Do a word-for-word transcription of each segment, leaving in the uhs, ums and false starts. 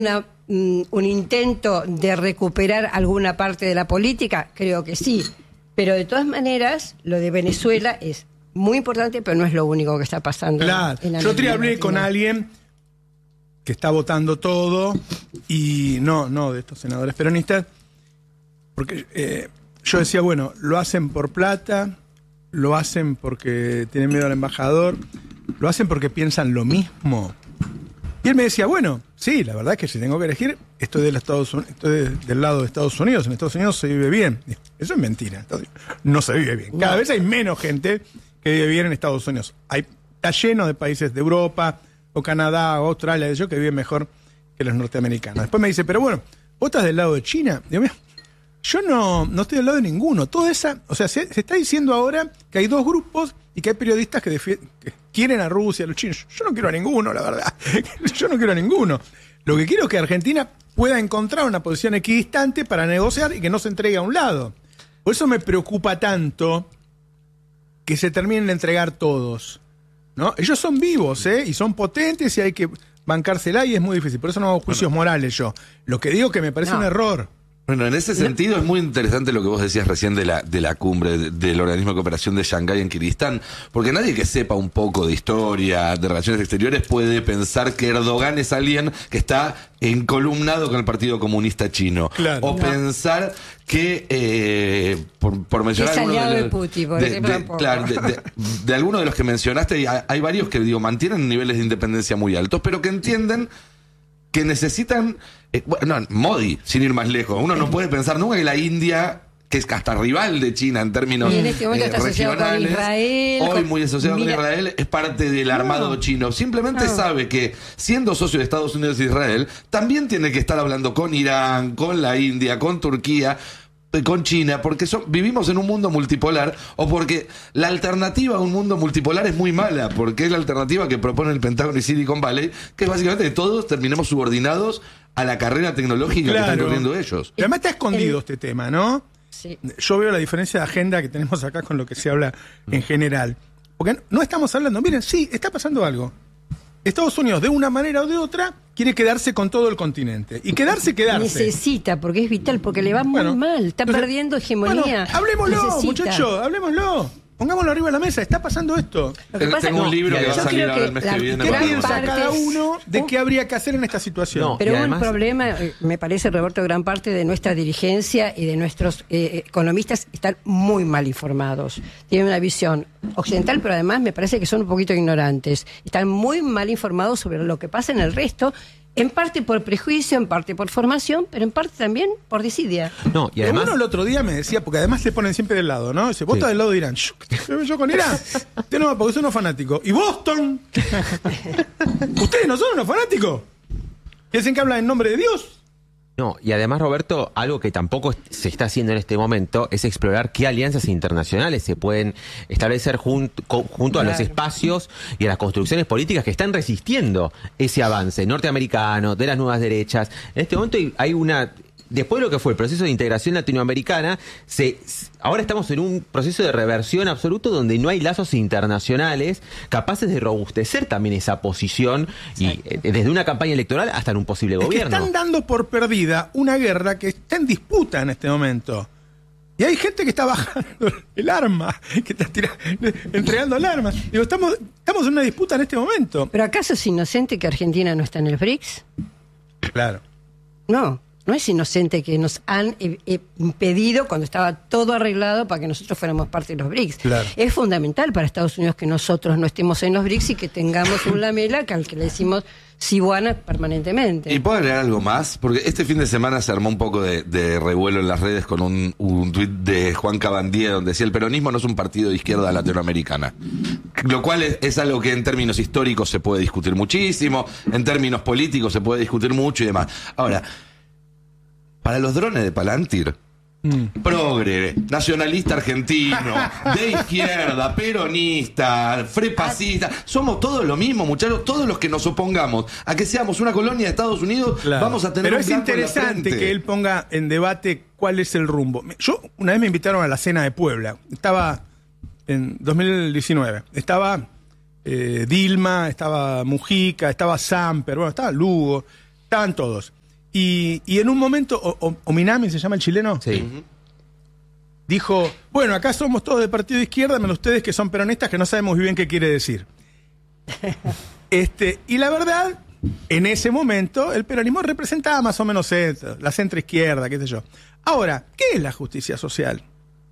Una, um, un intento de recuperar alguna parte de la política, creo que sí, pero de todas maneras lo de Venezuela es muy importante, pero no es lo único que está pasando. Claro, en yo te hablé con alguien que está votando todo y no, no de estos senadores peronistas, porque eh, yo decía, bueno, lo hacen por plata, lo hacen porque tienen miedo al embajador, lo hacen porque piensan lo mismo. Y él me decía, bueno, sí, la verdad es que si tengo que elegir, estoy del, Estados Unidos, estoy del lado de Estados Unidos. En Estados Unidos se vive bien. Eso es mentira. No se vive bien. Cada no. vez hay menos gente que vive bien en Estados Unidos. Hay, está lleno de países de Europa, o Canadá, o Australia, de ellos que viven mejor que los norteamericanos. Después me dice, pero bueno, ¿vos estás del lado de China? Digo, mira, yo no, no estoy del lado de ninguno. Toda esa, o sea, se, se está diciendo ahora que hay dos grupos y que hay periodistas que, defi- que quieren a Rusia, a los chinos. Yo no quiero a ninguno, la verdad. Yo no quiero a ninguno. Lo que quiero es que Argentina pueda encontrar una posición equidistante para negociar y que no se entregue a un lado. Por eso me preocupa tanto que se terminen de entregar todos, ¿no? Ellos son vivos, ¿eh? Y son potentes y hay que bancársela y es muy difícil. Por eso no hago juicios bueno. morales yo. Lo que digo que me parece no. un error. Bueno, en ese sentido es muy interesante lo que vos decías recién de la, de la cumbre de, del Organismo de Cooperación de Shanghái en Kirguistán, porque nadie que sepa un poco de historia, de relaciones exteriores, puede pensar que Erdogan es alguien que está encolumnado con el Partido Comunista Chino. Claro. O no. pensar que, eh, por, por mencionar... Es aliado de, de Putin, por de, de, claro, de, de, de algunos de los que mencionaste, hay, hay varios que, digo, mantienen niveles de independencia muy altos, pero que entienden que necesitan... Eh, bueno, no, Modi, sin ir más lejos. Uno no puede pensar nunca que la India, que es hasta rival de China en términos y en este momento eh, está asociado regionales, con Israel, hoy con... muy asociado Mira, con Israel, es parte del armado no, chino. Simplemente no. sabe que, siendo socio de Estados Unidos e Israel, también tiene que estar hablando con Irán, con la India, con Turquía, con China, porque son, vivimos en un mundo multipolar, o porque la alternativa a un mundo multipolar es muy mala, porque es la alternativa que propone el Pentágono y Silicon Valley, que es básicamente que todos terminemos subordinados a la carrera tecnológica claro. que están corriendo ellos. Y además está escondido el... este tema, ¿no? Sí. Yo veo la diferencia de agenda que tenemos acá con lo que se habla mm. en general. Porque no estamos hablando, miren, sí, está pasando algo. Estados Unidos, de una manera o de otra, quiere quedarse con todo el continente. Y quedarse, quedarse. Necesita, porque es vital, porque le va muy bueno, mal. Está entonces, perdiendo hegemonía. Bueno, hablemoslo, muchachos, hablemoslo. Pongámoslo arriba de la mesa, está pasando esto. Lo que pasa, Tengo un libro no, que va a salir ahora el mes que viene. ¿Qué piensa cada uno de qué habría que hacer en esta situación? No, pero además, un problema, me parece, Roberto, gran parte de nuestra dirigencia y de nuestros eh, economistas están muy mal informados. Tienen una visión occidental, pero además me parece que son un poquito ignorantes. Están muy mal informados sobre lo que pasa en el resto. En parte por prejuicio, en parte por formación, pero en parte también por desidia. No, y además... Uno el otro día me decía, porque además se ponen siempre del lado, ¿no? Dice, vos sí. estás del lado de Irán. Yo, yo con Irán. Usted no, porque son unos fanáticos. ¿Y Boston? ¿Ustedes no son unos fanáticos? ¿Piensan que hablan en nombre de Dios? No, y además, Roberto, algo que tampoco se está haciendo en este momento es explorar qué alianzas internacionales se pueden establecer junto, junto claro. a los espacios y a las construcciones políticas que están resistiendo ese avance norteamericano, de las nuevas derechas. En este momento hay una... Después de lo que fue el proceso de integración latinoamericana, se, ahora estamos en un proceso de reversión absoluto donde no hay lazos internacionales capaces de robustecer también esa posición y eh, desde una campaña electoral hasta en un posible es gobierno. Que están dando por perdida una guerra que está en disputa en este momento. Y hay gente que está bajando el arma, que está tirando, entregando el arma. Digo, estamos, estamos en una disputa en este momento. ¿Pero acaso es inocente que Argentina no está en el B R I C S? Claro. No. No es inocente que nos han eh, eh, impedido cuando estaba todo arreglado para que nosotros fuéramos parte de los B R I C S. Claro. Es fundamental para Estados Unidos que nosotros no estemos en los B R I C S y que tengamos un lamela que al que le decimos Sibuana permanentemente. ¿Y puedo agregar algo más? Porque este fin de semana se armó un poco de, de revuelo en las redes con un, un tuit de Juan Cabandier donde decía el peronismo no es un partido de izquierda latinoamericana. Lo cual es, es algo que en términos históricos se puede discutir muchísimo, en términos políticos se puede discutir mucho y demás. Ahora... Para los drones de Palantir, mm. progre, nacionalista argentino, de izquierda, peronista, frepacista, somos todos lo mismo, muchachos, todos los que nos opongamos a que seamos una colonia de Estados Unidos, claro. vamos a tener Pero un es blanco interesante en la frente. Que él ponga en debate cuál es el rumbo. Yo, una vez me invitaron a la cena de Puebla, estaba en dos mil diecinueve, estaba eh, Dilma, estaba Mujica, estaba Samper, bueno, estaba Lugo. estaban todos. Y, y en un momento, o, o, Ominami se llama el chileno, Sí. Ujú. dijo, bueno, acá somos todos de partido de izquierda, menos ustedes que son peronistas que no sabemos muy bien qué quiere decir. este, y la verdad, en ese momento, el peronismo representaba más o menos esto, la centroizquierda, qué sé yo. Ahora, ¿qué es la justicia social?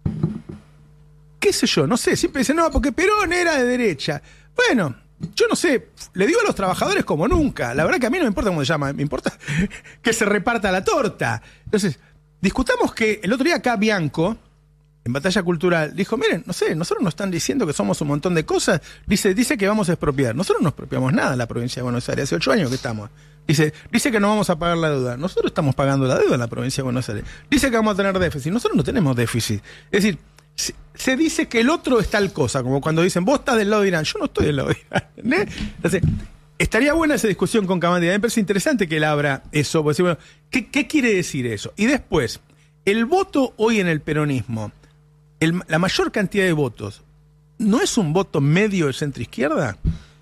¿Qué sé yo? No sé, siempre dicen, no, porque Perón era de derecha. Bueno, yo no sé, le digo a los trabajadores como nunca. La verdad que a mí no me importa cómo se llama, me importa que se reparta la torta. Entonces, discutamos que el otro día acá Bianco, en Batalla Cultural, dijo, miren, no sé, nosotros nos están diciendo que somos un montón de cosas. Dice, dice que vamos a expropiar. Nosotros no expropiamos nada en la provincia de Buenos Aires. Hace ocho años que estamos. Dice, dice que no vamos a pagar la deuda. Nosotros estamos pagando la deuda en la provincia de Buenos Aires. Dice que vamos a tener déficit. Nosotros no tenemos déficit. Es decir, se, se dice que el otro es tal cosa, como cuando dicen, vos estás del lado de Irán. Yo no estoy del lado de Irán. ¿eh? Entonces, estaría buena esa discusión con Cabandier. Me parece interesante que él abra eso. Porque, bueno, ¿qué, ¿qué quiere decir eso? Y después, el voto hoy en el peronismo, el, la mayor cantidad de votos, ¿no es un voto medio de centro-izquierda?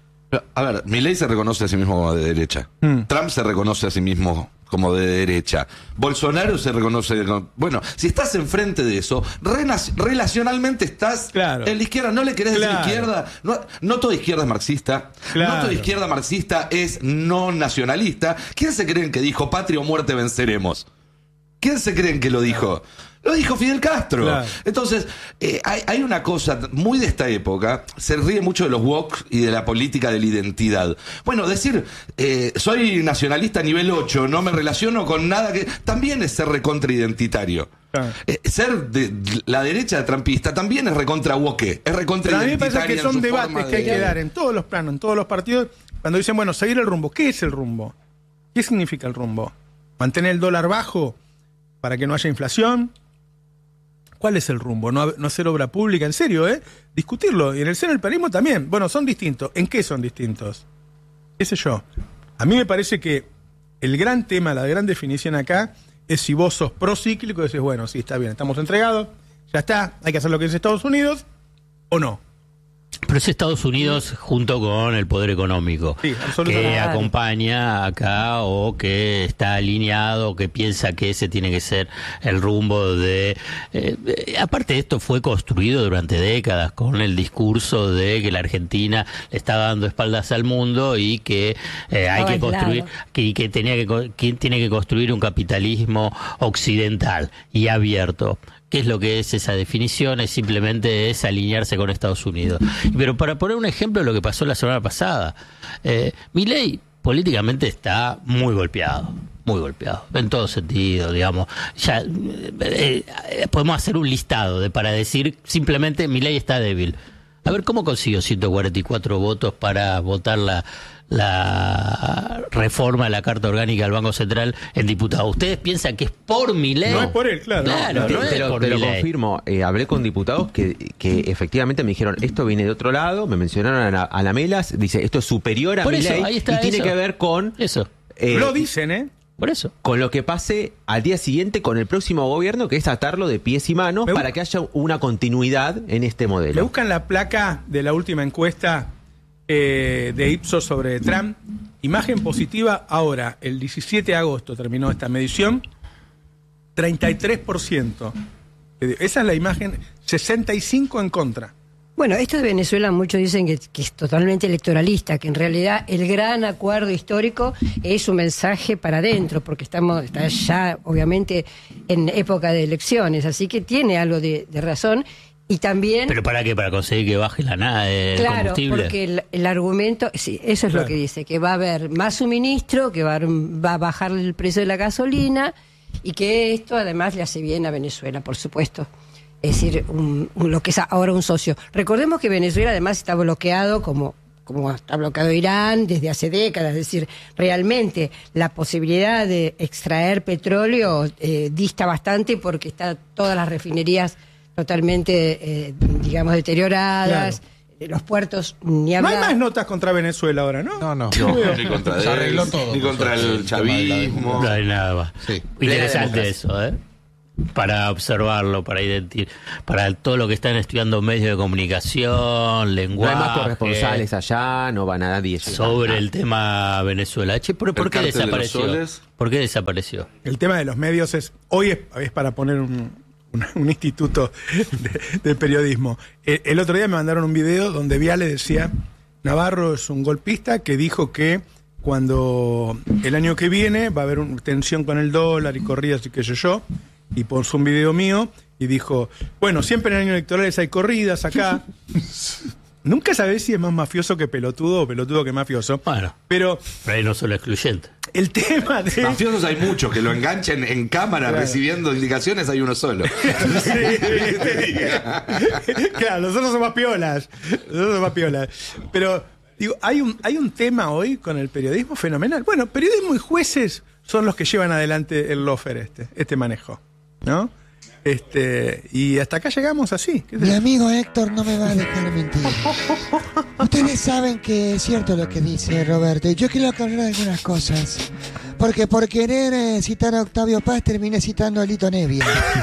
A ver, Milei se reconoce a sí mismo como de derecha. Mm. Trump se reconoce a sí mismo como de derecha. Bolsonaro se reconoce... como- Bueno, si estás enfrente de eso, renac- relacionalmente estás Claro. en la izquierda. No le querés decir Claro. izquierda. No, no toda izquierda es marxista. Claro. No toda izquierda marxista es no nacionalista. ¿Quién se creen que dijo patria o muerte venceremos? ¿Quién se creen que lo dijo? Lo dijo Fidel Castro. Claro. Entonces, eh, hay, hay una cosa muy de esta época, se ríe mucho de los woke y de la política de la identidad. Bueno, decir, eh, soy nacionalista nivel ocho, no me relaciono con nada que... También es ser recontraidentitario. Claro. Eh, ser de la derecha trampista también es recontra woke, es recontra Pero a mí me identitaria. parece que en son su debates forma que hay de- que dar en todos los planos, en todos los partidos, cuando dicen, bueno, seguir el rumbo. ¿Qué es el rumbo? ¿Qué significa el rumbo? ¿Mantener el dólar bajo para que no haya inflación? ¿Cuál es el rumbo? No, no hacer obra pública, en serio, ¿eh? Discutirlo. Y en el seno del peronismo también. Bueno, son distintos. ¿En qué son distintos? ¿Qué sé yo? A mí me parece que el gran tema, la gran definición acá, es si vos sos procíclico y decís, bueno, sí, está bien, estamos entregados, ya está, hay que hacer lo que dice Estados Unidos, o no. Pero es Estados Unidos junto con el poder económico, Sí, absolutamente. que Claro. acompaña acá o que está alineado, que piensa que ese tiene que ser el rumbo de... eh, eh, aparte esto fue construido durante décadas con el discurso de que la Argentina le está dando espaldas al mundo y que eh, hay Estaba que aislado. construir, que, y que tenía que, co- que tiene que construir un capitalismo occidental y abierto. ¿Qué es lo que es esa definición? Es simplemente es alinearse con Estados Unidos. Pero para poner un ejemplo de lo que pasó la semana pasada, eh, Milei políticamente está muy golpeado, muy golpeado, en todo sentido, digamos. Ya eh, eh, podemos hacer un listado de para decir simplemente Milei está débil. A ver, ¿cómo consiguió ciento cuarenta y cuatro votos para votar la, la reforma de la Carta Orgánica del Banco Central en diputados? ¿Ustedes piensan que es por Milei? No es por él, claro. Claro, Te, no te es lo, por te lo Milei. confirmo. Eh, hablé con diputados que, que efectivamente me dijeron, esto viene de otro lado, me mencionaron a, a Lamelas, dice, esto es superior a Por eso, Milei ahí está y tiene eso. que ver con, Eso, eh, Lo dicen, ¿eh? por eso. con lo que pase al día siguiente con el próximo gobierno, que es atarlo de pies y manos Me bu- para que haya una continuidad en este Le modelo. buscan la placa de la última encuesta eh, de Ipsos sobre Trump. Imagen positiva ahora, el diecisiete de agosto terminó esta medición, treinta y tres por ciento. Esa es la imagen, sesenta y cinco en contra. Bueno, esto de Venezuela muchos dicen que, que es totalmente electoralista, que en realidad el gran acuerdo histórico es un mensaje para adentro, porque estamos está ya obviamente en época de elecciones, así que tiene algo de, de razón. Y también, ¿Pero para qué? ¿Para conseguir que baje la nada el claro, combustible? porque el, el argumento, sí, eso es Claro. lo que dice, que va a haber más suministro, que va a, va a bajar el precio de la gasolina y que esto además le hace bien a Venezuela, por supuesto. Es decir, un- un- lo que es ahora un socio. Recordemos que Venezuela además está bloqueado como, como está bloqueado Irán desde hace décadas. Es decir, realmente la posibilidad de extraer petróleo eh, dista bastante porque están todas las refinerías totalmente, eh, digamos, deterioradas. Eh, Los puertos ni No hay hablar. más notas contra Venezuela ahora, ¿no? No, no. No, ni contra Se él, arregló todo, ni por contra suerte, el el tema de la chavismo. No hay nada más. Sí. Interesante democracia. eso, ¿eh? para observarlo, para identificar, para todo lo que están estudiando medios de comunicación, lenguaje. No hay más corresponsales allá, no va nadie. Sobre ah. el tema Venezuela. Che, ¿por, ¿por qué desapareció? De ¿Por qué desapareció? El tema de los medios es, hoy es, es para poner un, un, un instituto de, de periodismo. El, el otro día me mandaron un video donde Viale decía, Navarro es un golpista que dijo que cuando el año que viene va a haber una tensión con el dólar y corridas y qué sé yo, y puso un video mío y dijo, bueno, siempre en años electorales hay corridas acá. Nunca sabés si es más mafioso que pelotudo o pelotudo que mafioso. Bueno, pero, pero ahí no solo excluyente. El tema de... Mafiosos hay muchos, que lo enganchen en cámara claro. recibiendo indicaciones, hay uno solo. Sí, claro, nosotros somos piolas. Nosotros somos piolas. Pero, digo, hay un, hay un tema hoy con el periodismo fenomenal. Bueno, periodismo y jueces son los que llevan adelante el lofer este, este manejo, ¿no? Este, y hasta acá llegamos así. Mi amigo Héctor no me va a dejar mentir. Ustedes saben que es cierto lo que dice Roberto, y yo quiero aclarar algunas cosas. Porque por querer eh, citar a Octavio Paz terminé citando a Lito Nevia.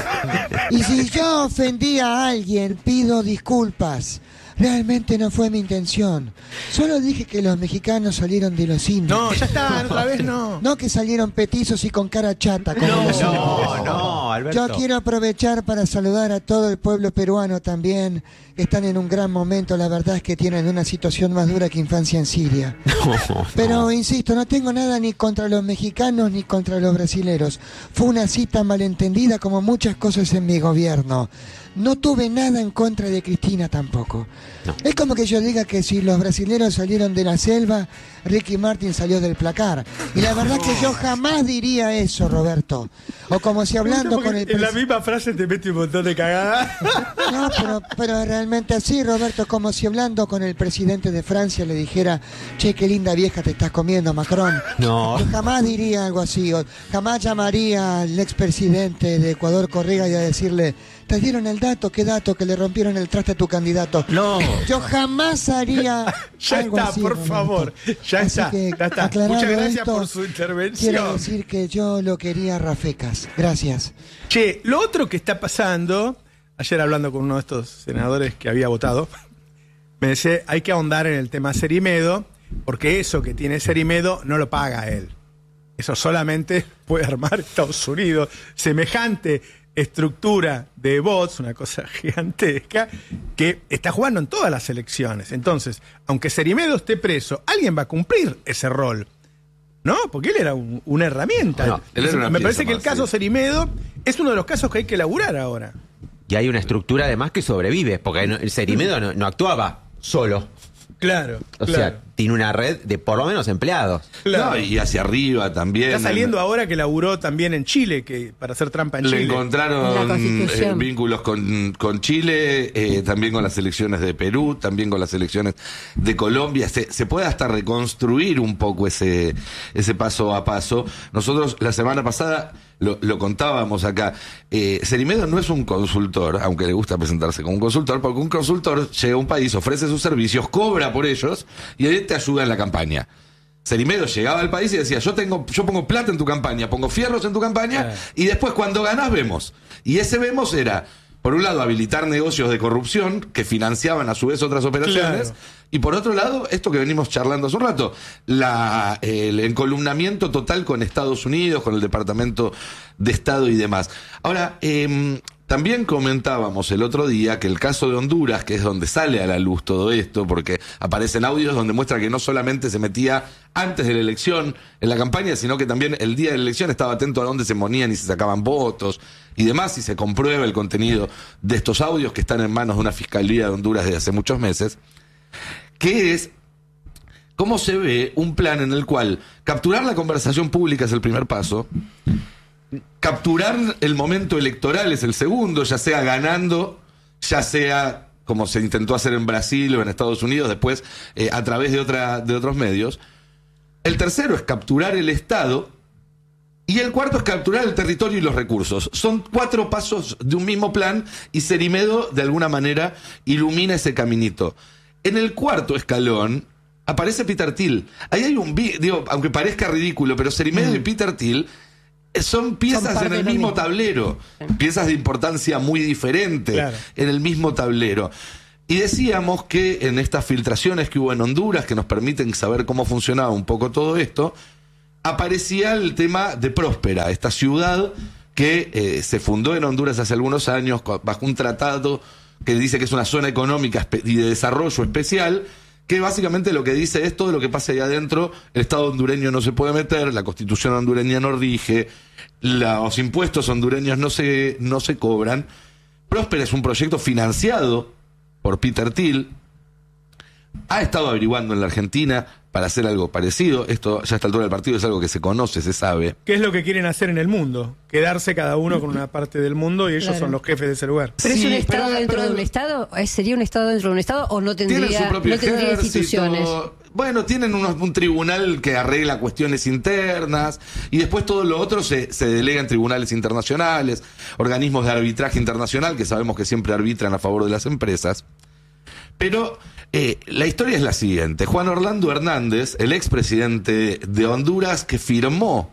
Y si yo ofendí a alguien, pido disculpas. Realmente no fue mi intención. Solo dije que los mexicanos salieron de los indios. No, ya está, otra vez no. No que salieron petizos y con cara chata. Como no, los no, no, Alberto. Yo quiero aprovechar para saludar a todo el pueblo peruano también. Están en un gran momento, la verdad es que tienen una situación más dura que infancia en Siria. No, Pero no. insisto, no tengo nada ni contra los mexicanos ni contra los brasileros. Fue una cita malentendida como muchas cosas en mi gobierno. No tuve nada en contra de Cristina tampoco. No. Es como que yo diga que si los brasileros salieron de la selva, Ricky Martin salió del placar. Y la verdad que yo jamás diría eso, Roberto. O como si hablando con el... En la misma frase te mete un montón de cagadas. No, pero, pero realmente así, Roberto, como si hablando con el presidente de Francia le dijera, che, qué linda vieja te estás comiendo, Macron. No. Yo jamás diría algo así. O jamás llamaría al expresidente de Ecuador, Correa, y a decirle... ¿Te dieron el dato? ¿Qué dato? Que le rompieron el traste a tu candidato. No. Yo jamás haría ya algo está, así, por Roberto. favor. Ya así está, que, ya está. Muchas gracias esto, por su intervención. Quiero decir que yo lo quería rafecas. Gracias. Che, lo otro que está pasando, ayer hablando con uno de estos senadores que había votado, me decía, hay que ahondar en el tema Cerimedo, porque eso que tiene Cerimedo no lo paga él. Eso solamente puede armar Estados Unidos. Semejante estructura de bots, una cosa gigantesca, que está jugando en todas las elecciones. Entonces, aunque Cerimedo esté preso, alguien va a cumplir ese rol, ¿no? Porque él era un, una herramienta. No, él era una Me parece pieza que más, el caso sí. Cerimedo es uno de los casos que hay que laburar ahora. Y hay una estructura además que sobrevive, porque el Cerimedo no, no actuaba solo. Claro, O claro. sea, tiene una red de por lo menos empleados. Claro. No, y hacia arriba también. Está saliendo ahora que laburó también en Chile, que para hacer trampa en Le Chile. encontraron La Constitución. eh, vínculos con, con Chile, eh, también con las elecciones de Perú, también con las elecciones de Colombia. Se, se puede hasta reconstruir un poco ese, ese paso a paso. Nosotros la semana pasada lo, lo contábamos acá. Eh, Cerimedo no es un consultor, aunque le gusta presentarse como un consultor, porque un consultor llega a un país, ofrece sus servicios, cobra por ellos y ahí te ayuda en la campaña. Cerimedo llegaba al país y decía, yo tengo, yo pongo plata en tu campaña, pongo fierros en tu campaña, Eh. y después cuando ganás vemos. Y ese vemos era, por un lado, habilitar negocios de corrupción que financiaban a su vez otras operaciones, Claro. y por otro lado, esto que venimos charlando hace un rato, la, el encolumnamiento total con Estados Unidos, con el Departamento de Estado y demás. Ahora, eh, también comentábamos el otro día que el caso de Honduras, que es donde sale a la luz todo esto, porque aparecen audios donde muestra que no solamente se metía antes de la elección en la campaña, sino que también el día de la elección estaba atento a dónde se ponían y se sacaban votos y demás, y se comprueba el contenido de estos audios que están en manos de una fiscalía de Honduras desde hace muchos meses, que es cómo se ve un plan en el cual capturar la conversación pública es el primer paso, capturar el momento electoral es el segundo, ya sea ganando, ya sea como se intentó hacer en Brasil o en Estados Unidos, después eh, a través de, otra, de otros medios. El tercero es capturar el Estado y el cuarto es capturar el territorio y los recursos. Son cuatro pasos de un mismo plan y Cerimedo de alguna manera ilumina ese caminito. En el cuarto escalón aparece Peter Thiel. Ahí hay un... Digo, aunque parezca ridículo, pero Cerimedo mm. y Peter Thiel son piezas Son en el parte de lo mismo mismo. tablero, piezas de importancia muy diferente Claro. en el mismo tablero. Y decíamos que en estas filtraciones que hubo en Honduras, que nos permiten saber cómo funcionaba un poco todo esto, aparecía el tema de Próspera, esta ciudad que eh, se fundó en Honduras hace algunos años co- bajo un tratado que dice que es una zona económica espe- y de desarrollo especial, que básicamente lo que dice es todo lo que pasa ahí adentro, el Estado hondureño no se puede meter, la Constitución hondureña no rige, los impuestos hondureños no se, no se cobran. Próspera es un proyecto financiado por Peter Thiel. Ha estado averiguando en la Argentina para hacer algo parecido. Esto ya a esta altura del partido es algo que se conoce, se sabe. ¿Qué es lo que quieren hacer en el mundo? Quedarse cada uno con una parte del mundo y ellos Claro. son los jefes de ese lugar. ¿Pero es Sí, un Estado pero- dentro pero- de un Estado? ¿Es- ¿Sería un Estado dentro de un Estado o no Tienen tendría, su propio no tendría ejército. instituciones? Bueno, tienen unos- un tribunal que arregla cuestiones internas y después todo lo otro se, se delega en tribunales internacionales, organismos de arbitraje internacional que sabemos que siempre arbitran a favor de las empresas. Pero eh, la historia es la siguiente. Juan Orlando Hernández, el expresidente de Honduras que firmó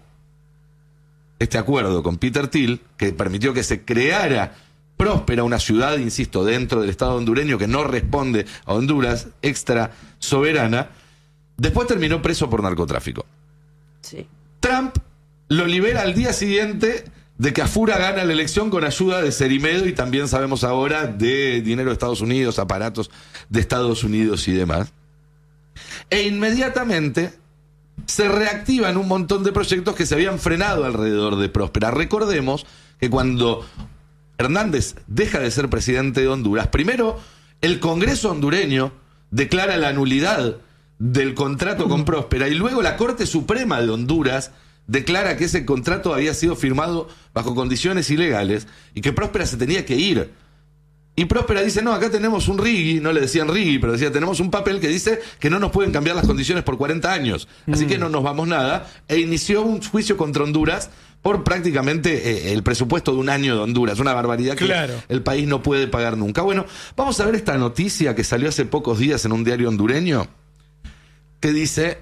este acuerdo con Peter Thiel, que permitió que se creara Próspera, una ciudad, insisto, dentro del Estado hondureño que no responde a Honduras, extra soberana, después terminó preso por narcotráfico. Sí. Trump lo libera al día siguiente de que Afura gana la elección con ayuda de Cerimedo y también sabemos ahora de dinero de Estados Unidos, aparatos de Estados Unidos y demás. E inmediatamente se reactivan un montón de proyectos que se habían frenado alrededor de Próspera. Recordemos que cuando Hernández deja de ser presidente de Honduras, primero el Congreso hondureño declara la nulidad del contrato con Próspera y luego la Corte Suprema de Honduras declara que ese contrato había sido firmado bajo condiciones ilegales y que Próspera se tenía que ir. Y Próspera dice, no, acá tenemos un RIGI, no le decían RIGI, pero decía, tenemos un papel que dice que no nos pueden cambiar las condiciones por cuarenta años, así que no nos vamos nada, e inició un juicio contra Honduras por prácticamente eh, el presupuesto de un año de Honduras, una barbaridad que Claro. el país no puede pagar nunca. Bueno, vamos a ver esta noticia que salió hace pocos días en un diario hondureño, que dice,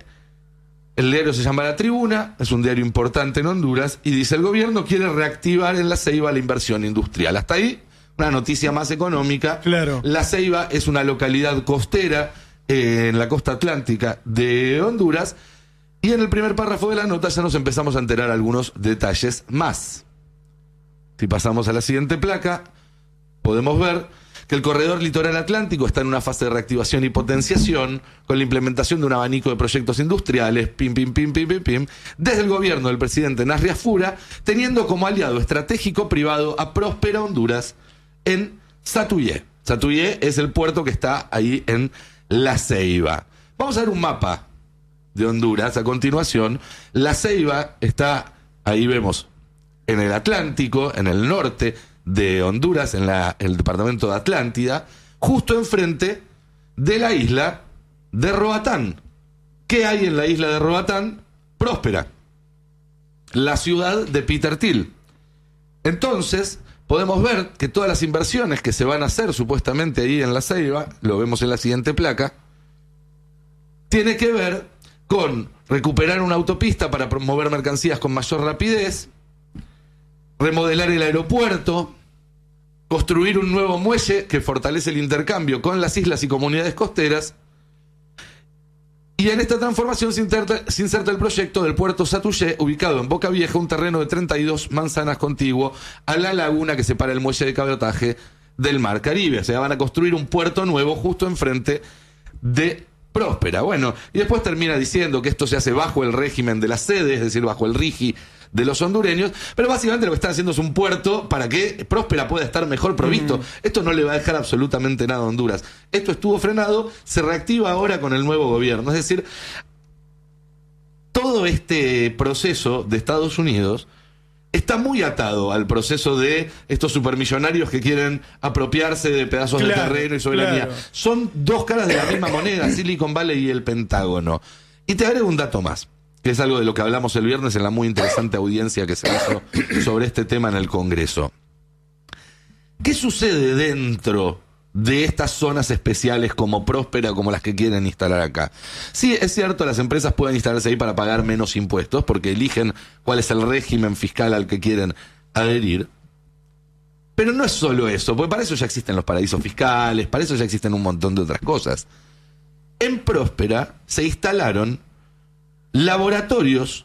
el diario se llama La Tribuna, es un diario importante en Honduras, y dice, el gobierno quiere reactivar en La Ceiba la inversión industrial. Hasta ahí, una noticia más económica. Claro. La Ceiba es una localidad costera eh, en la costa atlántica de Honduras, y en el primer párrafo de la nota ya nos empezamos a enterar algunos detalles más. Si pasamos a la siguiente placa, podemos ver que el corredor litoral atlántico está en una fase de reactivación y potenciación con la implementación de un abanico de proyectos industriales, pim, pim, pim, pim, pim, pim, desde el gobierno del presidente Nasri Afura, teniendo como aliado estratégico privado a Próspera Honduras en Satuyé. Satuyé es el puerto que está ahí en La Ceiba. Vamos a ver un mapa de Honduras a continuación. La Ceiba está, ahí vemos, en el Atlántico, en el norte de Honduras, en la, el departamento de Atlántida, justo enfrente de la isla de Roatán. ¿Qué hay en la isla de Roatán? Próspera, la ciudad de Peter Thiel. Entonces, podemos ver que todas las inversiones que se van a hacer supuestamente ahí en La Ceiba, lo vemos en la siguiente placa, tiene que ver con recuperar una autopista para mover mercancías con mayor rapidez, remodelar el aeropuerto, construir un nuevo muelle que fortalece el intercambio con las islas y comunidades costeras. Y en esta transformación se inserta, se inserta el proyecto del puerto Satuyé, ubicado en Boca Vieja, un terreno de treinta y dos manzanas contiguo a la laguna que separa el muelle de cabotaje del Mar Caribe. O sea, van a construir un puerto nuevo justo enfrente de Próspera. Bueno, y después termina diciendo que esto se hace bajo el régimen de la sede, es decir, bajo el RIGI de los hondureños, pero básicamente lo que están haciendo es un puerto para que Próspera pueda estar mejor provisto. Mm. Esto no le va a dejar absolutamente nada a Honduras. Esto estuvo frenado, se reactiva ahora con el nuevo gobierno. Es decir, todo este proceso de Estados Unidos está muy atado al proceso de estos supermillonarios que quieren apropiarse de pedazos claro, de terreno y soberanía. Claro. Son dos caras de la misma moneda, Silicon Valley y el Pentágono. Y te agrego un dato más, que es algo de lo que hablamos el viernes en la muy interesante audiencia que se hizo sobre este tema en el Congreso. ¿Qué sucede dentro de estas zonas especiales como Próspera, como las que quieren instalar acá. Sí, es cierto, las empresas pueden instalarse ahí para pagar menos impuestos, porque eligen cuál es el régimen fiscal al que quieren adherir. Pero no es solo eso, porque para eso ya existen los paraísos fiscales, para eso ya existen un montón de otras cosas. En Próspera se instalaron laboratorios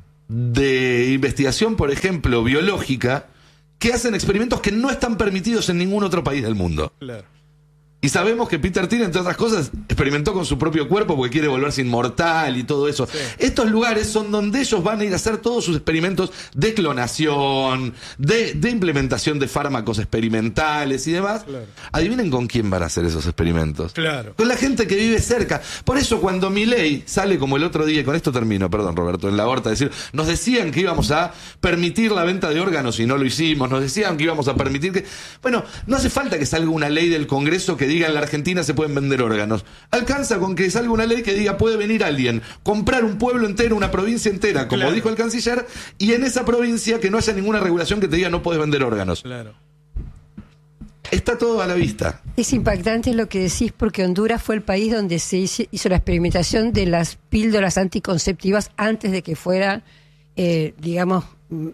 de investigación, por ejemplo, biológica, que hacen experimentos que no están permitidos en ningún otro país del mundo. Claro. Y sabemos que Peter Thiel, entre otras cosas, experimentó con su propio cuerpo porque quiere volverse inmortal y todo eso. Sí. Estos lugares son donde ellos van a ir a hacer todos sus experimentos de clonación, de, de implementación de fármacos experimentales y demás. Claro. Adivinen con quién van a hacer esos experimentos. Claro. Con la gente que vive cerca. Por eso cuando Milei sale como el otro día, y con esto termino, perdón Roberto, en la horta, decir, nos decían que íbamos a permitir la venta de órganos y no lo hicimos, nos decían que íbamos a permitir que... Bueno, no hace falta que salga una ley del Congreso que diga en la Argentina se pueden vender órganos. Alcanza con que salga una ley que diga puede venir alguien, comprar un pueblo entero, una provincia entera, como claro. dijo el canciller, y en esa provincia que no haya ninguna regulación que te diga no puedes vender órganos. Claro. Está todo a la vista. Es impactante lo que decís porque Honduras fue el país donde se hizo, hizo la experimentación de las píldoras anticonceptivas antes de que fuera, eh, digamos,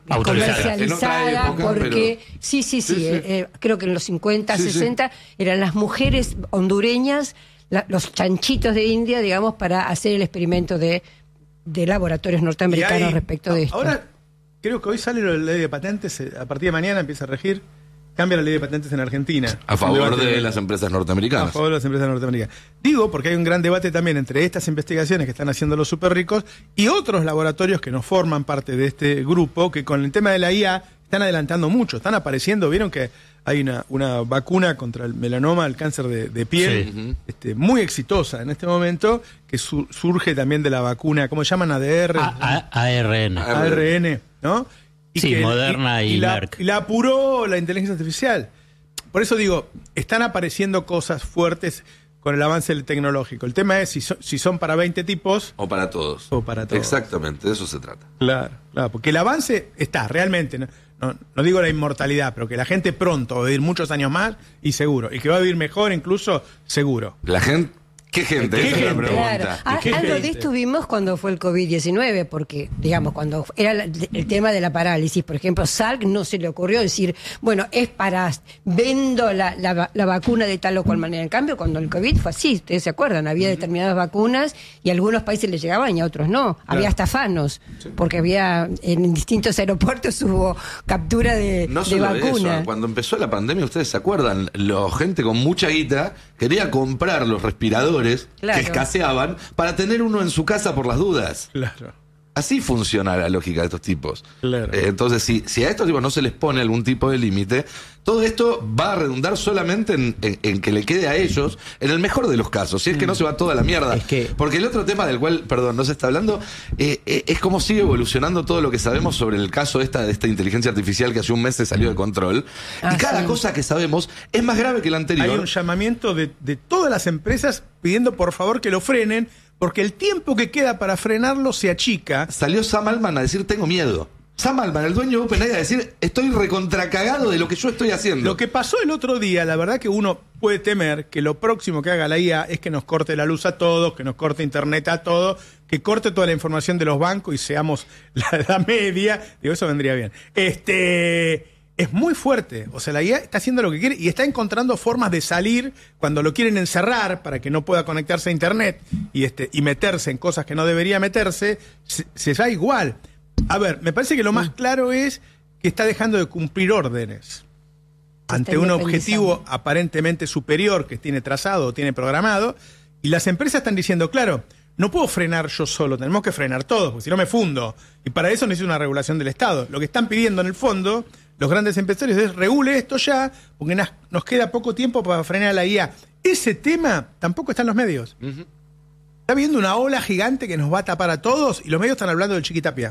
comercializada, época, porque pero... sí, sí, sí, sí, sí. Eh, eh, creo que en los cincuenta, sí, sesenta sí. eran las mujeres hondureñas, la, los chanchitos de India, digamos, para hacer el experimento de, de laboratorios norteamericanos hay, respecto de esto. Ahora, creo que hoy sale la ley de patentes, a partir de mañana empieza a regir, cambia la ley de patentes en Argentina. A favor de, de las empresas norteamericanas. A favor de las empresas norteamericanas. Digo, porque hay un gran debate también entre estas investigaciones que están haciendo los súper ricos y otros laboratorios que no forman parte de este grupo, que con el tema de la I A están adelantando mucho, están apareciendo. Vieron que hay una, una vacuna contra el melanoma, el cáncer de, de piel, sí. este, muy exitosa en este momento, que su, surge también de la vacuna, ¿cómo se llaman? A D R. A, A, ARN. ARN, ¿no? Y sí, que, Moderna y, y, y la, Merck. Y la apuró la inteligencia artificial. Por eso digo, están apareciendo cosas fuertes con el avance tecnológico. El tema es si, so, si son para veinte tipos... O para todos. O para todos. Exactamente, de eso se trata. Claro, claro, porque el avance está, realmente. No, no, no digo la inmortalidad, pero que la gente pronto va a vivir muchos años más y seguro. Y que va a vivir mejor incluso, seguro. La gente... ¿Qué gente? ¿Qué Esa gente? es la pregunta. Claro. Ah, ¿Qué algo gente? de esto vimos cuando fue el COVID diecinueve, porque, digamos, cuando era la, el tema de la parálisis, por ejemplo, Salk no se le ocurrió decir, bueno, es para, vendo la, la, la vacuna de tal o cual manera. En cambio, cuando el COVID fue así, ustedes se acuerdan, había determinadas vacunas y a algunos países les llegaban y a otros no. Claro. Había hasta afanos, sí. porque había, en distintos aeropuertos hubo captura de, no de vacuna. Eso. Cuando empezó la pandemia, ustedes se acuerdan, la gente con mucha guita quería comprar los respiradores claro. que escaseaban para tener uno en su casa por las dudas. Claro. Así funciona la lógica de estos tipos. Claro. Eh, entonces, si, si a estos tipos no se les pone algún tipo de límite, todo esto va a redundar solamente en, en, en que le quede a ellos, en el mejor de los casos, si es que no se va toda la mierda. Es que... Porque el otro tema del cual, perdón, no se está hablando, eh, eh, es cómo sigue evolucionando todo lo que sabemos sobre el caso esta, de esta inteligencia artificial que hace un mes se salió de control. Ah, y cada sí. cosa que sabemos es más grave que la anterior. Hay un llamamiento de, de todas las empresas pidiendo por favor que lo frenen, porque el tiempo que queda para frenarlo se achica. Salió Sam Altman a decir, tengo miedo. Sam Altman, el dueño de OpenAI, a decir, estoy recontracagado de lo que yo estoy haciendo. Lo que pasó el otro día, la verdad que uno puede temer que lo próximo que haga la I A es que nos corte la luz a todos, que nos corte internet a todos, que corte toda la información de los bancos y seamos la edad media. Digo, eso vendría bien. Este... Es muy fuerte, o sea, la I A está haciendo lo que quiere y está encontrando formas de salir cuando lo quieren encerrar para que no pueda conectarse a internet y, este, y meterse en cosas que no debería meterse, se, se da igual. A ver, me parece que lo más claro es que está dejando de cumplir órdenes ante un objetivo aparentemente superior que tiene trazado o tiene programado, y las empresas están diciendo, claro, no puedo frenar yo solo, tenemos que frenar todos, porque si no me fundo, y para eso necesito una regulación del Estado. Lo que están pidiendo en el fondo los grandes empresarios es regule esto ya, porque nos, nos queda poco tiempo para frenar a la I A. Ese tema tampoco está en los medios. Uh-huh. Está viendo una ola gigante que nos va a tapar a todos y los medios están hablando del Chiquitapia.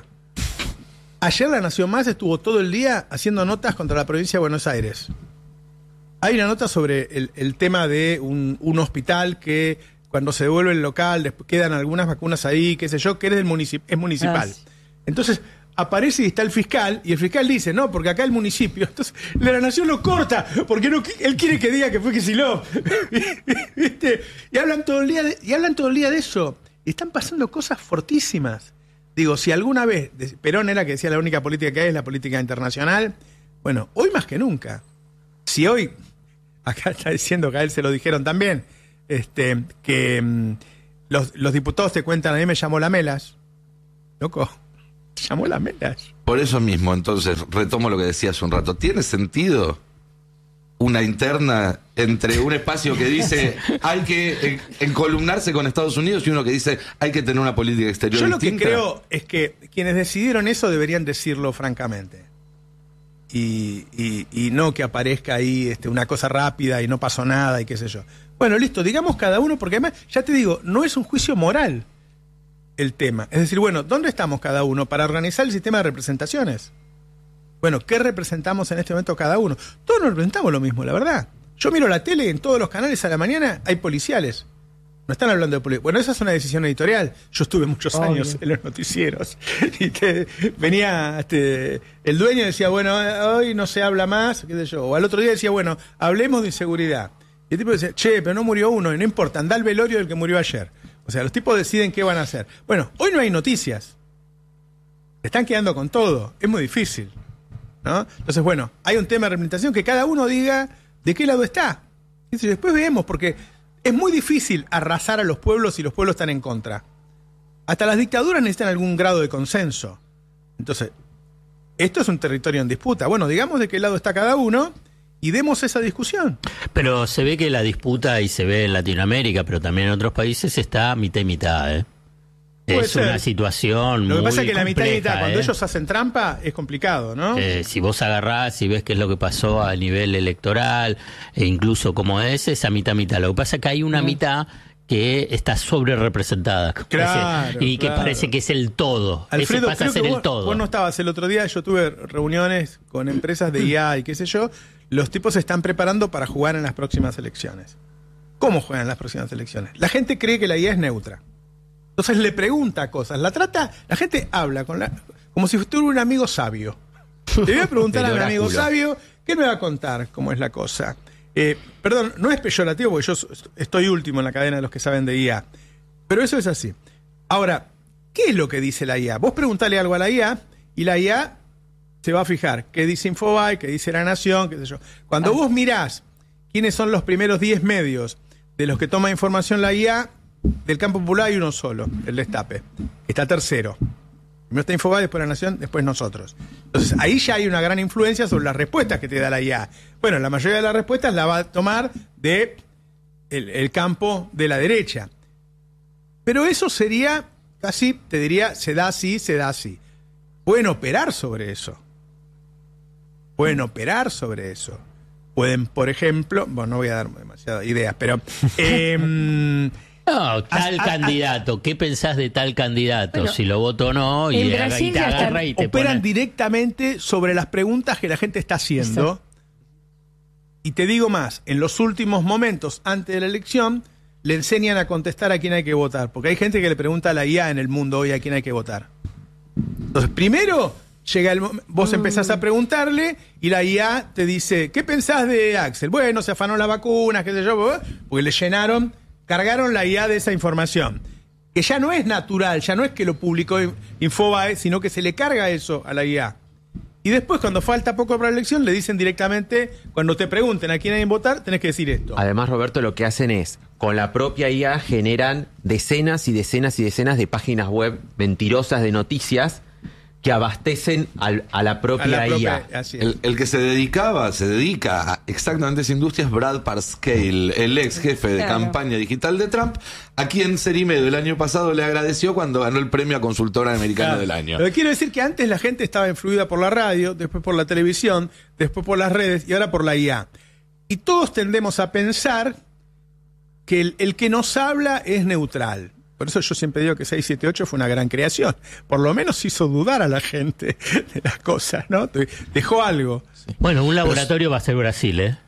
Ayer La Nación Más estuvo todo el día haciendo notas contra la provincia de Buenos Aires. Hay una nota sobre el, el tema de un, un hospital que cuando se devuelve el local después quedan algunas vacunas ahí, qué sé yo, que es, del municip- es municipal. Ah, sí. Entonces, aparece y está el fiscal, y el fiscal dice, no, porque acá el municipio, entonces la nación lo corta, porque no, él quiere que diga que fue Kicillof. ¿Viste? Y hablan todo el día de, y hablan todo el día de eso. Y están pasando cosas fortísimas. Digo, si alguna vez, Perón era que decía la única política que hay es la política internacional, bueno, hoy más que nunca. Si hoy, acá está diciendo que a él se lo dijeron también, este, que um, los, los diputados te cuentan, a mí me llamó Lamelas. Loco, te llamó Lamelas. Por eso mismo, entonces, retomo lo que decía hace un rato. ¿Tiene sentido una interna entre un espacio que dice hay que encolumnarse con Estados Unidos y uno que dice hay que tener una política exterior Yo distinta? Lo que creo es que quienes decidieron eso deberían decirlo francamente. Y, y, y no que aparezca ahí este, una cosa rápida y no pasó nada y qué sé yo. Bueno, listo, digamos cada uno, porque además, ya te digo, no es un juicio moral el tema. Es decir, bueno, ¿dónde estamos cada uno para organizar el sistema de representaciones? Bueno, ¿qué representamos en este momento cada uno? Todos nos representamos lo mismo, la verdad. Yo miro la tele, en todos los canales a la mañana hay policiales. No están hablando de política. Bueno, esa es una decisión editorial. Yo estuve muchos Obvio. años en los noticieros. Y te, venía este, el dueño y decía, bueno, hoy no se habla más, qué sé yo. O al otro día decía, bueno, hablemos de inseguridad. Y el tipo decía, che, pero no murió uno, y no importa, anda al velorio del que murió ayer. O sea, los tipos deciden qué van a hacer. Bueno, hoy no hay noticias. Se están quedando con todo. Es muy difícil, ¿no? Entonces, bueno, hay un tema de representación que cada uno diga de qué lado está. Y después vemos, porque es muy difícil arrasar a los pueblos si los pueblos están en contra. Hasta las dictaduras necesitan algún grado de consenso. Entonces, esto es un territorio en disputa. Bueno, digamos de qué lado está cada uno y demos esa discusión. Pero se ve que la disputa, y se ve en Latinoamérica, pero también en otros países, está mitad y mitad, ¿eh? Puede Es ser. una situación Lo que muy pasa es que la mitad y compleja, mitad, cuando ¿eh? ellos hacen trampa, es complicado, ¿no? Eh, si vos agarrás y ves qué es lo que pasó a nivel electoral, e incluso como es, esa mitad mitad. Lo que pasa es que hay una mitad que está sobre representada. Claro, y que claro. parece que es el todo. Alfredo, Ese pasa creo a ser que el vos, todo. vos no estabas el otro día, yo tuve reuniones con empresas de I A y qué sé yo, los tipos se están preparando para jugar en las próximas elecciones. ¿Cómo juegan en las próximas elecciones? La gente cree que la I A es neutra. Entonces le pregunta cosas, la trata, la gente habla con la, como si fuera un amigo sabio. Le voy a preguntar a El un amigo oráculo. sabio, ¿qué me va a contar cómo es la cosa? Eh, perdón, no es peyorativo porque yo estoy último en la cadena de los que saben de I A, pero eso es así. Ahora, ¿qué es lo que dice la I A? Vos preguntale algo a la I A y la I A se va a fijar qué dice Infobae, qué dice La Nación, qué sé yo. Cuando vos mirás quiénes son los primeros diez medios de los que toma información la I A, del campo popular hay uno solo, el Destape. Está tercero. Primero está Infobae, después La Nación, después nosotros. Entonces, ahí ya hay una gran influencia sobre las respuestas que te da la I A. Bueno, la mayoría de las respuestas la va a tomar de el, el campo de la derecha. Pero eso sería casi, te diría, se da así, se da así. Pueden operar sobre eso. Pueden operar sobre eso. Pueden, por ejemplo, bueno, no voy a dar demasiadas ideas, pero... Eh, No, tal a- a- candidato, ¿qué pensás de tal candidato? Bueno, si lo voto o no, y, en agarra- Brasil y te ya están- agarra y te operan pone... directamente sobre las preguntas que la gente está haciendo. Exacto. Y te digo más, en los últimos momentos antes de la elección, le enseñan a contestar a quién hay que votar. Porque hay gente que le pregunta a la I A en el mundo hoy a quién hay que votar. Entonces, primero, llega el mom- vos empezás a preguntarle y la I A te dice, ¿qué pensás de Axel? Bueno, se afanó las vacunas, qué sé yo, porque le llenaron, cargaron la I A de esa información. Que ya no es natural, ya no es que lo publicó Infobae, sino que se le carga eso a la I A. Y después, cuando falta poco para la elección, le dicen directamente, cuando te pregunten a quién hay que votar, tenés que decir esto. Además, Roberto, lo que hacen es, con la propia I A, generan decenas y decenas y decenas de páginas web mentirosas de noticias que abastecen al- a la propia, A la I A. propia- así es. El, el que se dedicaba, se dedica a exactamente esa industria es Brad Parscale, el ex jefe de Claro. campaña digital de Trump, a quien Serimedo el año pasado le agradeció cuando ganó el premio a consultora americana Claro. del año. Lo que quiero decir que antes la gente estaba influida por la radio, después por la televisión, después por las redes y ahora por la I A. Y todos tendemos a pensar que el, el que nos habla es neutral. Por eso yo siempre digo que seiscientos setenta y ocho fue una gran creación. Por lo menos hizo dudar a la gente de las cosas, ¿no? Te- Dejó algo. Bueno, un laboratorio va a ser Brasil, ¿eh?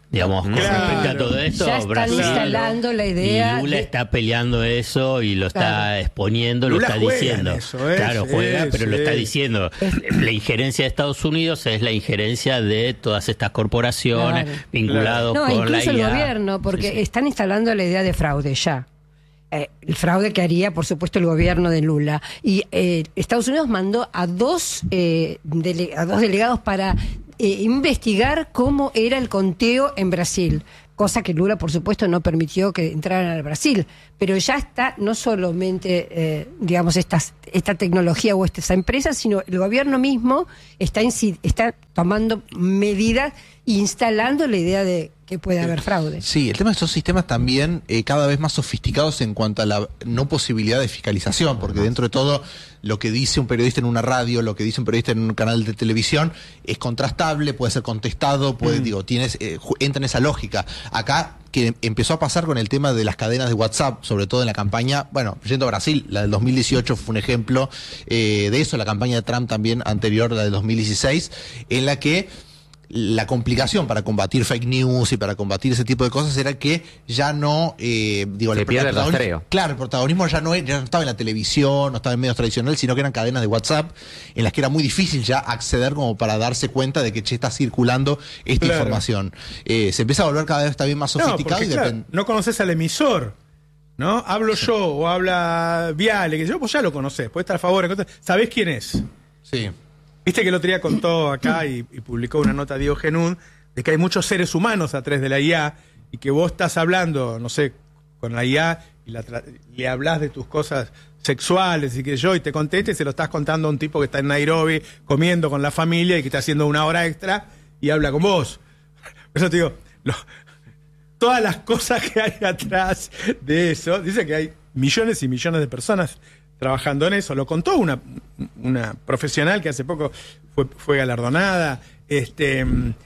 Digamos, con Claro. respecto a todo esto, Ya están Brasil instalando la idea y Lula de- está peleando eso y lo está Claro. exponiendo, Lula lo está juega en diciendo. eso, ¿eh? Claro, Sí, juega, pero lo sí. está diciendo. La injerencia de Estados Unidos es la injerencia de todas estas corporaciones Claro. vinculadas No, con la incluso el I A. gobierno, porque Sí, sí. están instalando la idea de fraude ya. Eh, el fraude que haría, por supuesto, el gobierno de Lula. Y eh, Estados Unidos mandó a dos, eh, dele- a dos delegados para eh, investigar cómo era el conteo en Brasil. Cosa que Lula, por supuesto, no permitió que entraran al Brasil. Pero ya está no solamente, eh, digamos, estas, esta tecnología o esta empresa, sino el gobierno mismo está, inci- está tomando medidas, instalando la idea de que puede haber fraude. Sí, el tema de estos sistemas también eh, cada vez más sofisticados en cuanto a la no posibilidad de fiscalización, porque dentro de todo lo que dice un periodista en una radio, lo que dice un periodista en un canal de televisión, es contrastable, puede ser contestado, puede, mm. digo, tienes, eh, entra en esa lógica. Acá, que empezó a pasar con el tema de las cadenas de WhatsApp, sobre todo en la campaña, bueno, yendo a Brasil, la del dos mil dieciocho fue un ejemplo eh, de eso, la campaña de Trump también anterior, la del dos mil dieciséis, en la que la complicación para combatir fake news y para combatir ese tipo de cosas era que ya no, eh, digo, Se el, pierde el protagonismo- rastreo. Claro, el protagonismo ya no, era- ya no estaba en la televisión, no estaba en medios tradicionales, sino que eran cadenas de WhatsApp en las que era muy difícil ya acceder como para darse cuenta de que che, está circulando esta Claro. información. Eh, se empieza a volver cada vez también más No, sofisticado porque, y claro, depende. no conoces al emisor, ¿no? Hablo yo o habla Viale, que yo, pues ya lo conoces, puede estar a favor, en contra. ¿Sabés quién es? Sí. Viste que el otro día contó acá y, y publicó una nota Diego Genún de que hay muchos seres humanos a través de la I A y que vos estás hablando, no sé, con la I A y la tra- le hablas de tus cosas sexuales y que yo y te conteste y se lo estás contando a un tipo que está en Nairobi comiendo con la familia y que está haciendo una hora extra y habla con vos. Por eso te digo, lo- todas las cosas que hay atrás de eso, dice que hay millones y millones de personas trabajando en eso. Lo contó una, una profesional que hace poco fue, fue galardonada. Este,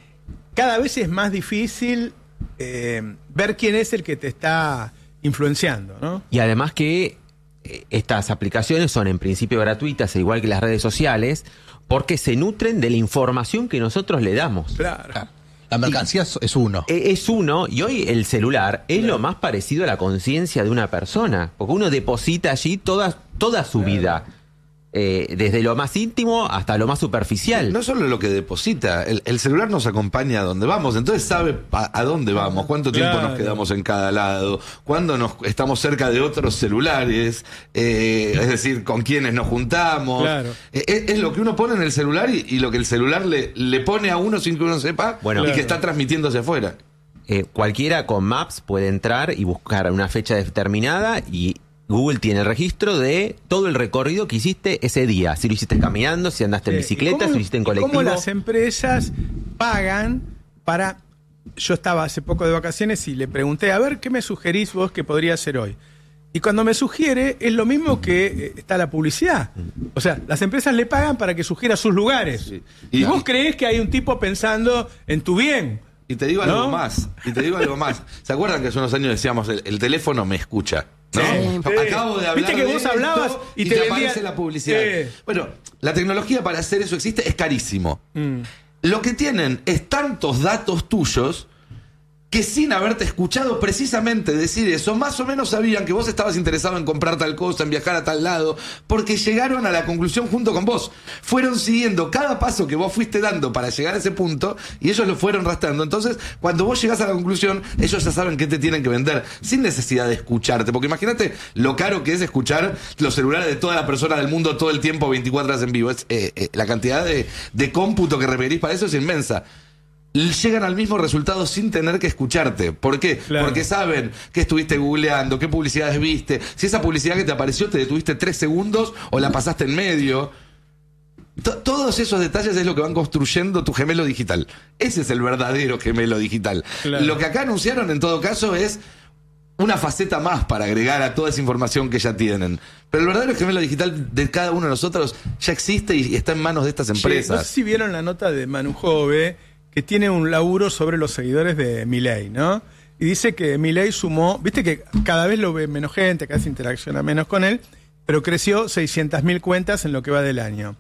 cada vez es más difícil eh, ver quién es el que te está influenciando, ¿no? Y además que eh, estas aplicaciones son en principio gratuitas, igual que las redes sociales, porque se nutren de la información que nosotros le damos. Claro. La mercancía es- es uno. E- Es uno, y hoy el celular es lo más parecido a la conciencia de una persona, porque uno deposita allí toda, toda su vida, eh, desde lo más íntimo hasta lo más superficial. No solo lo que deposita, el, el celular nos acompaña a donde vamos, entonces sabe a, a dónde vamos, cuánto tiempo Claro. nos quedamos en cada lado, cuándo nos estamos cerca de otros celulares, eh, es decir, con quiénes nos juntamos. Claro. Eh, Es, es lo que uno pone en el celular y, y lo que el celular le, le pone a uno sin que uno sepa Bueno. y Claro. que está transmitiendo hacia afuera. Eh, cualquiera con Maps puede entrar y buscar una fecha determinada y Google tiene el registro de todo el recorrido que hiciste ese día. Si lo hiciste caminando, si andaste en Eh, bicicleta, ¿y cómo- si lo hiciste en y cómo colectivo. las empresas pagan para... Yo estaba hace poco de vacaciones y le pregunté, a ver, ¿qué me sugerís vos que podría hacer hoy? Y cuando me sugiere, es lo mismo que eh, está la publicidad. O sea, las empresas le pagan para que sugiera sus lugares. Sí. Y, Y- vos creés que hay un tipo pensando en tu bien. Y te digo ¿No? algo más, y te digo algo más. ¿Se acuerdan que hace unos años decíamos, el, el teléfono me escucha? ¿No? Sí. Acabo de hablar Viste que de vos esto hablabas y y, te te, vendía- aparece la publicidad. Sí. Bueno, la tecnología para hacer eso existe, es carísimo. Mm. Lo que tienen es tantos datos tuyos que sin haberte escuchado precisamente decir eso, más o menos sabían que vos estabas interesado en comprar tal cosa, en viajar a tal lado, porque llegaron a la conclusión junto con vos. Fueron siguiendo cada paso que vos fuiste dando para llegar a ese punto y ellos lo fueron rastreando. Entonces, cuando vos llegás a la conclusión, ellos ya saben qué te tienen que vender, sin necesidad de escucharte. Porque imagínate lo caro que es escuchar los celulares de todas las personas del mundo todo el tiempo, veinticuatro horas en vivo. Es, eh, eh, la cantidad de, de cómputo que requerís para eso es inmensa. Llegan al mismo resultado sin tener que escucharte. ¿Por qué? Claro. Porque saben qué estuviste googleando, qué publicidades viste, si esa publicidad que te apareció te detuviste tres segundos o la pasaste en medio. To- Todos esos detalles es lo que van construyendo tu gemelo digital. Ese es el verdadero gemelo digital. Claro. Lo que acá anunciaron en todo caso es una faceta más para agregar a toda esa información que ya tienen. Pero el verdadero gemelo digital de cada uno de nosotros ya existe y está en manos de estas Che, empresas. no sé si vieron la nota de Manu Jove, que tiene un laburo sobre los seguidores de Milei, ¿no? Y dice que Milei sumó, viste que cada vez lo ve menos gente, cada vez interacciona menos con él, pero creció seiscientas mil cuentas en lo que va del año.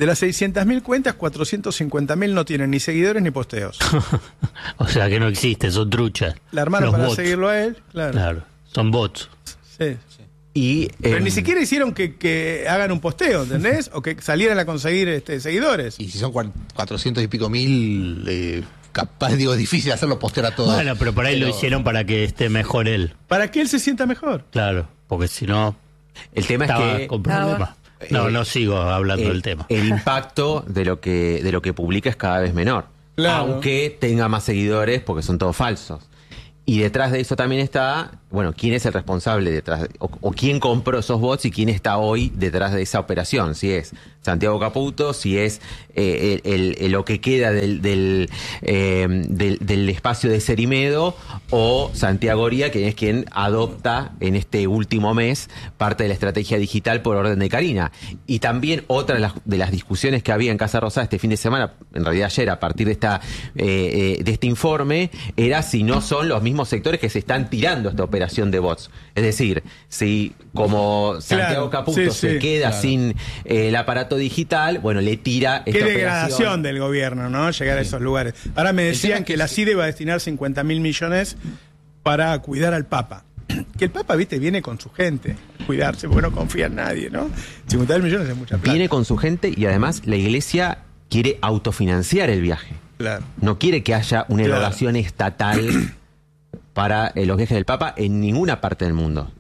De las seiscientas mil cuentas, cuatrocientos cincuenta mil no tienen ni seguidores ni posteos. O sea que no existe, son truchas. La armaron Los para bots. seguirlo a él, claro. Claro, son bots. Sí. Y, Pero em, ni siquiera hicieron que, que hagan un posteo, ¿entendés? O que salieran a conseguir este, seguidores. Y si son cua- cuatrocientos y pico mil, eh, capaz, digo, es difícil hacerlo postear a todos. Bueno, pero por ahí lo hicieron para que esté mejor él. Para que él se sienta mejor. Claro, porque si no, el tema es estaba que con problemas. No, eh, no sigo hablando el, del tema. el impacto de lo que de lo que publica es cada vez menor, Claro. aunque tenga más seguidores porque son todos falsos. Y detrás de eso también está, bueno, quién es el responsable detrás, de- o, o quién compró esos bots y quién está hoy detrás de esa operación. Si es Santiago Caputo, si es eh, el, el- el- lo que queda del, del, eh, del, del espacio de Cerimedo, o Santiago Oría, que es quien adopta en este último mes parte de la estrategia digital por orden de Karina. Y también otra de las, de las discusiones que había en Casa Rosada este fin de semana, en realidad ayer, a partir de esta eh, eh, de este informe, era si no son los mismos sectores que se están tirando esta operación de bots. Es decir, si como Santiago Claro, Caputo sí, se sí, queda claro. sin eh, el aparato digital, bueno, le tira Qué esta degradación operación. del gobierno, ¿no? Llegar a esos lugares. Ahora me decían tema que es la que- C I D E va a destinar cincuenta mil millones para cuidar al Papa. Que el Papa, viste, viene con su gente. Cuidarse, porque no confía en nadie, ¿no? cincuenta mil millones es mucha plata. Viene con su gente y además la iglesia quiere autofinanciar el viaje. Claro. No quiere que haya una Claro. erogación estatal para eh, los viajes del Papa en ninguna parte del mundo.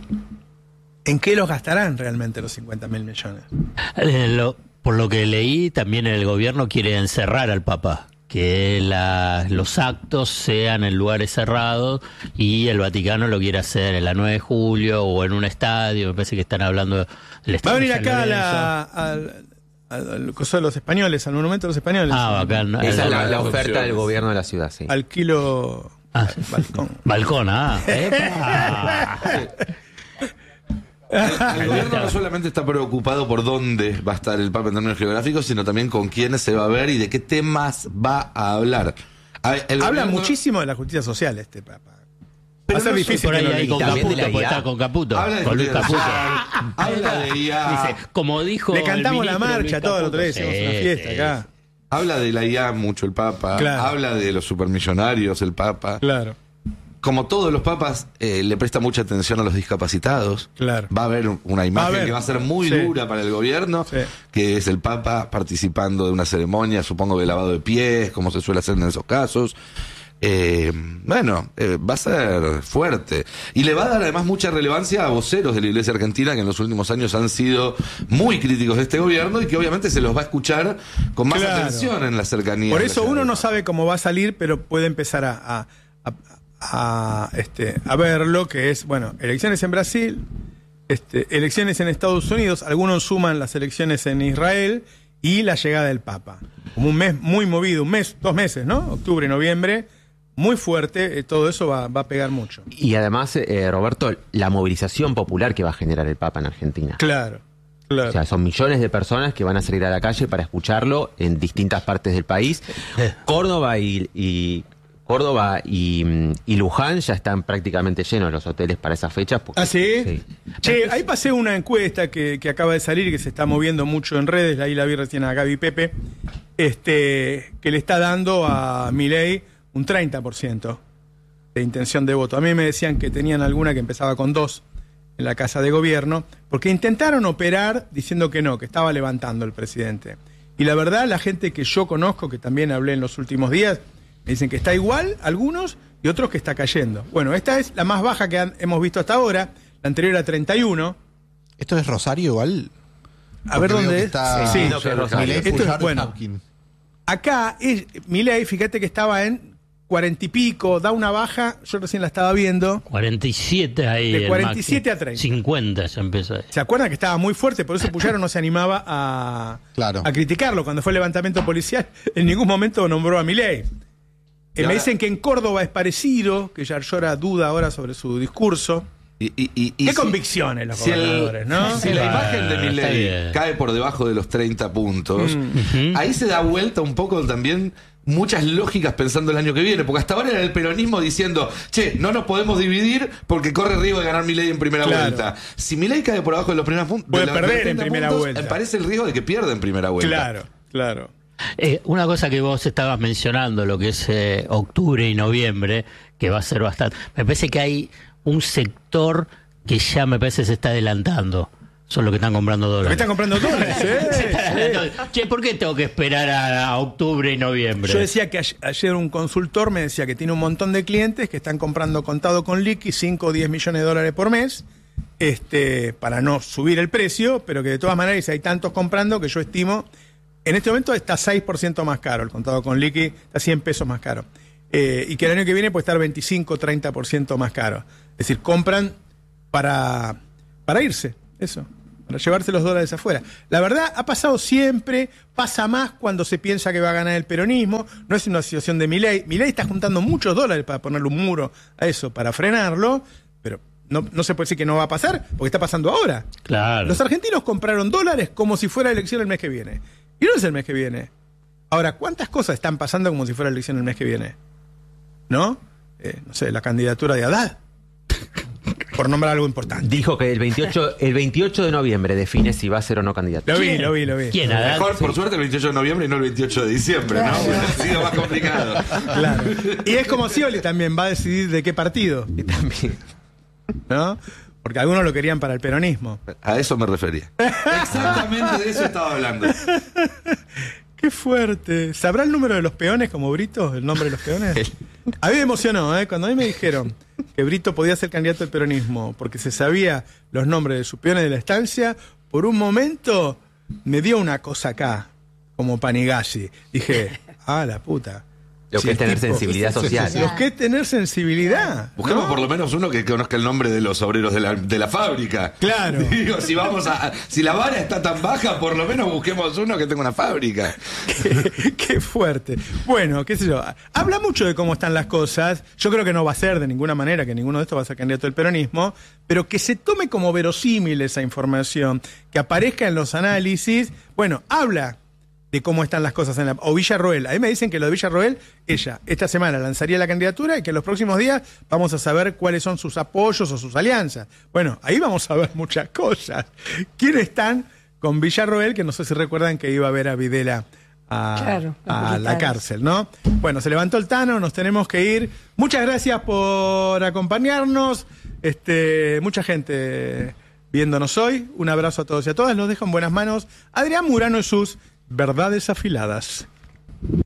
¿En qué los gastarán realmente los cincuenta mil millones? Eh, lo- por lo que leí, también el gobierno quiere encerrar al Papa, que la- los actos sean en lugares cerrados, y el Vaticano lo quiere hacer en la nueve de julio o en un estadio. Me parece que están hablando del Va a estadio venir San acá a Lorenzo. la, al, al, al coso de los españoles, al monumento de los españoles. Ah, bacán. Esa es la, Al- la las oferta opciones. del gobierno de la ciudad, sí. Al kilo Ah, al balcón. Balcón, ah. ¡Epa! El gobierno no solamente está preocupado por dónde va a estar el Papa en términos geográficos, sino también con quiénes se va a ver y de qué temas va a hablar. A ver, el Habla gobierno- muchísimo de la justicia social este Papa. Pero va a ser no difícil Por que ahí, lo ahí elimine. con también de Caputo, la pues I A. está con Caputo, Habla de con Luis justicia Caputo. social, habla de I A, Dice, como dijo Le el cantamos la ministro marcha Luis todo el Caputo. otro día, hicimos una Sí, fiesta sí, acá. habla de la I A mucho el Papa, Claro. habla de los supermillonarios el Papa. Claro, Como todos los papas, eh, le presta mucha atención a los discapacitados. claro. Va a haber una imagen haber. que va a ser muy Sí. dura para el gobierno, Sí. que es el Papa participando de una ceremonia, supongo de lavado de pies, como se suele hacer en esos casos. Eh, bueno, eh, va a ser fuerte. Y le va a dar además mucha relevancia a voceros de la Iglesia Argentina que en los últimos años han sido muy críticos de este gobierno y que obviamente se los va a escuchar con más Claro. atención en la cercanía. Por de la eso ciudad uno del no Papa. sabe cómo va a salir, pero puede empezar a, a, a- a, este, a verlo, que es, bueno, elecciones en Brasil, este, elecciones en Estados Unidos, algunos suman las elecciones en Israel y la llegada del Papa. Como un mes muy movido, un mes, dos meses, ¿no? Octubre, noviembre, muy fuerte, eh, todo eso va, va a pegar mucho. Y además, eh, Roberto, la movilización popular que va a generar el Papa en Argentina. Claro, claro. O sea, son millones de personas que van a salir a la calle para escucharlo en distintas partes del país. Córdoba y, y Córdoba y, mm, y Luján ya están prácticamente llenos los hoteles para esas fechas. porque- ¿Ah, sí? Che, ahí pasé una encuesta que, que acaba de salir y que se está moviendo mucho en redes, ahí la vi recién a Gaby Pepe, este, que le está dando a Milei un treinta por ciento de intención de voto. A mí me decían que tenían alguna que empezaba con dos en la Casa de Gobierno, porque intentaron operar diciendo que no, que estaba levantando el presidente. Y la verdad, la gente que yo conozco, que también hablé en los últimos días, me dicen que está igual, algunos, y otros que está cayendo. Bueno, esta es la más baja que han- hemos visto hasta ahora, la anterior era treinta y uno. ¿Esto es Rosario igual? A ver Porque veo dónde que es. está- Sí, no, que es Rosario. Milei, Esto es Pujol, bueno. Hapkin. Acá, es, Milei, fíjate que estaba en cuarenta y pico, da una baja, yo recién la estaba viendo. cuarenta y siete ahí. De el cuarenta y siete máximo. a treinta. cincuenta ya empezó ahí. ¿Se acuerdan que estaba muy fuerte? Por eso Puyaro no se animaba a, Claro. a criticarlo. Cuando fue el levantamiento policial, en ningún momento nombró a Milei. Eh, Y me ahora- dicen que en Córdoba es parecido, que Yarlora duda ahora sobre su discurso. Y, y, y, y Qué si, convicciones los si gobernadores, el, ¿no? Si la Bueno, imagen de está Milei bien. cae por debajo de los treinta puntos, Mm. ahí se da vuelta un poco también muchas lógicas pensando el año que viene, porque hasta ahora era el peronismo diciendo, che, no nos podemos dividir porque corre riesgo de ganar Milei en primera Claro. vuelta. Si Milei cae por abajo de los primeros puntos, Puede de los perder en treinta primera puntos, vuelta. Parece el riesgo de que pierda en primera vuelta. Claro, claro. Eh, una cosa que vos estabas mencionando, lo que es eh, octubre y noviembre, que va a ser bastante... Me parece que hay un sector que ya me parece se está adelantando. Son los que están comprando ¿Me dólares. están comprando dólares? ¿Eh? Entonces, che, ¿por qué tengo que esperar a, a octubre y noviembre? Yo decía que a- ayer un consultor me decía que tiene un montón de clientes que están comprando contado con liqui cinco o diez millones de dólares por mes, este, para no subir el precio, pero que de todas maneras hay tantos comprando que yo estimo, en este momento está seis por ciento más caro, el contado con liqui está cien pesos más caro. Eh, y que el año que viene puede estar veinticinco o treinta por ciento más caro. Es decir, compran para, para irse, eso, para llevarse los dólares afuera. La verdad, ha pasado siempre, pasa más cuando se piensa que va a ganar el peronismo, no es una situación de Milei. Milei está juntando muchos dólares para ponerle un muro a eso, para frenarlo, pero no, no se puede decir que no va a pasar, porque está pasando ahora. Claro. Los argentinos compraron dólares como si fuera elección el mes que viene. Y no es el mes que viene. Ahora, ¿cuántas cosas están pasando como si fuera elección el mes que viene? ¿No? Eh, no sé, la candidatura de Haddad. Por nombrar algo importante. Dijo que el veintiocho, el veintiocho de noviembre define si va a ser o no candidato. Lo vi, lo vi, lo vi. ¿Quién? Haddad? Mejor, por suerte, el veintiocho de noviembre y no el veintiocho de diciembre, ¿no? Ha sido más complicado. Claro. Y es como Scioli también va a decidir de qué partido, Y también. ¿no? Porque algunos lo querían para el peronismo. A eso me refería. Exactamente de eso estaba hablando. Qué fuerte. ¿Sabrá el número de los peones como Brito? ¿El nombre de los peones? A mí me emocionó, ¿eh? Cuando a mí me dijeron que Brito podía ser candidato al peronismo porque se sabía los nombres de sus peones de la estancia, por un momento me dio una cosa acá, como Panigasi. Dije, ah, la puta. Lo que es tener tipo- sensibilidad social. Lo que es tener sensibilidad. Busquemos ¿no? por lo menos uno que conozca el nombre de los obreros de la, de la fábrica. Claro. Digo, si vamos a, si la vara está tan baja, por lo menos busquemos uno que tenga una fábrica. Qué, qué fuerte. Bueno, qué sé yo. Habla mucho de cómo están las cosas. Yo creo que no va a ser de ninguna manera que ninguno de estos va a ser candidato del peronismo, pero que se tome como verosímil esa información, que aparezca en los análisis. Bueno, habla de cómo están las cosas en la... O Villarroel. A mí me dicen que lo de Villarroel, ella esta semana lanzaría la candidatura y que en los próximos días vamos a saber cuáles son sus apoyos o sus alianzas. Bueno, ahí vamos a ver muchas cosas. ¿Quiénes están con Villarroel? Que no sé si recuerdan que iba a ver a Videla a, Claro, los a la militares. cárcel, ¿no? Bueno, se levantó el Tano, nos tenemos que ir. Muchas gracias por acompañarnos. Este, mucha gente viéndonos hoy. Un abrazo a todos y a todas. Los dejo en buenas manos. Adrián Murano y sus verdades afiladas.